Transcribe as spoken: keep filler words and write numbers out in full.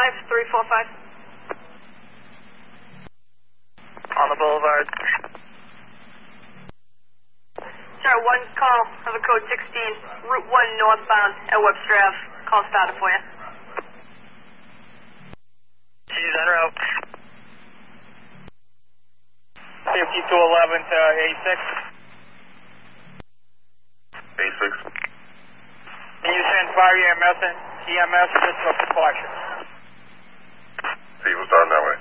five, three four five. On the boulevard. Sir, one call of a code sixteen, Route one northbound at Webster Ave. Call started for you. She's en route. fifty-two eleven to A six. A six. Can you send fire E M S and E M S just for precaution? See what's on that way.